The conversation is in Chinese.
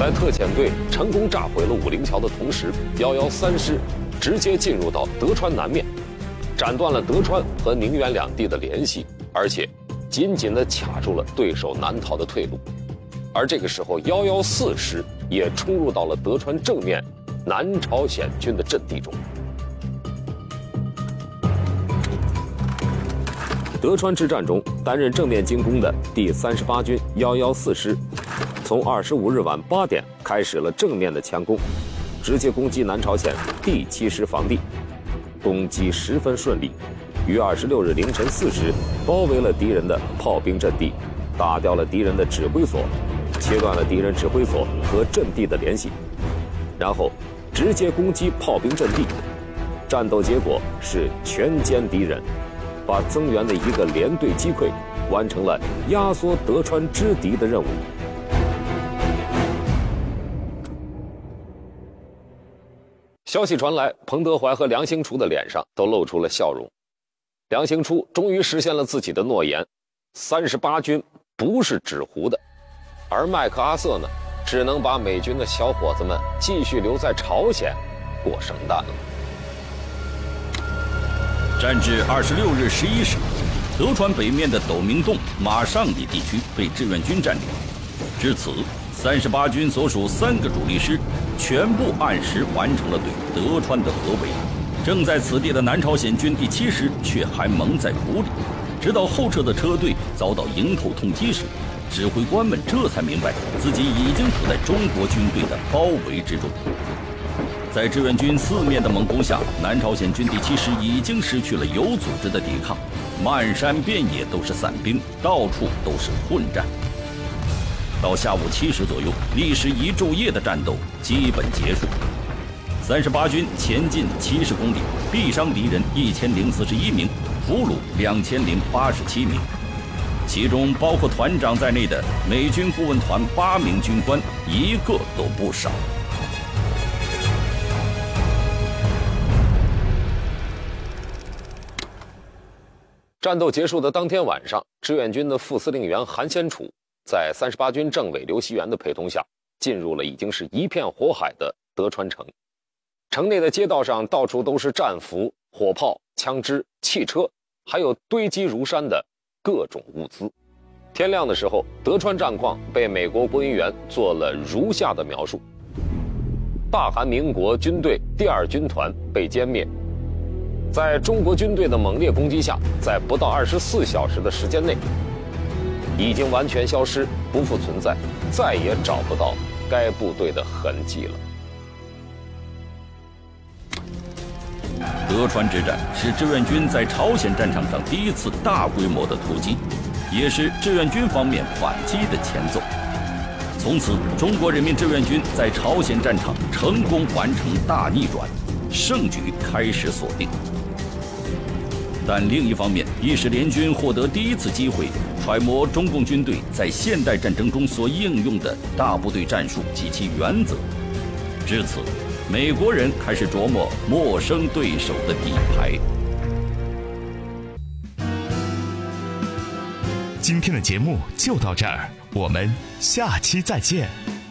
在特遣队成功炸毁了武陵桥的同时，113师直接进入到德川南面，斩断了德川和宁远两地的联系，而且紧紧地卡住了对手南逃的退路。而这个时候，114师也冲入到了德川正面南朝鲜军的阵地中。德川之战中担任正面进攻的第38军114师，从25日晚8点开始了正面的强攻，直接攻击南朝鲜第7师防地，攻击十分顺利，于26日凌晨4时包围了敌人的炮兵阵地，打掉了敌人的指挥所，切断了敌人指挥所和阵地的联系，然后直接攻击炮兵阵地。战斗结果是全歼敌人，把增援的一个连队击溃，完成了压缩德川之敌的任务。消息传来，彭德怀和梁兴初的脸上都露出了笑容。梁兴初终于实现了自己的诺言，38军不是纸糊的，而麦克阿瑟呢，只能把美军的小伙子们继续留在朝鲜过圣诞了。 战至26日11时，德川北面的斗明洞、马上里地区被志愿军占领。至此，38军所属3个主力师全部按时完成了对德川的合围。正在此地的南朝鲜军第7师却还蒙在鼓里，直到后撤的车队遭到迎头痛击时，指挥官们这才明白自己已经处在中国军队的包围之中。在志愿军4面的猛攻下，南朝鲜军第7师已经失去了有组织的抵抗，漫山遍野都是散兵，到处都是混战。到下午7时左右，历时1昼夜的战斗基本结束。38军前进70公里，毙伤敌人1041名，俘虏2087名，其中包括团长在内的美军顾问团8名军官，一个都不少。 战斗结束的当天晚上，志愿军的副司令员韩先楚在38军政委刘锡元的陪同下，进入了已经是一片火海的德川城。城内的街道上到处都是战俘、火炮、枪支、汽车，还有堆积如山的各种物资。天亮的时候，德川战况被美国播音员做了如下的描述：大韩民国军队第2军团被歼灭，在中国军队的猛烈攻击下，在不到24小时的时间内，已经完全消失，不复存在，再也找不到该部队的痕迹了。 德川之战是志愿军在朝鲜战场上第一次大规模的突击，也是志愿军方面反击的前奏。从此，中国人民志愿军在朝鲜战场成功完成大逆转，胜局开始锁定。但另一方面，亦使联军获得第一次机会揣摩中共军队在现代战争中所应用的大部队战术及其原则。至此，美国人开始琢磨陌生对手的底牌。 今天的节目就到这儿，我们下期再见。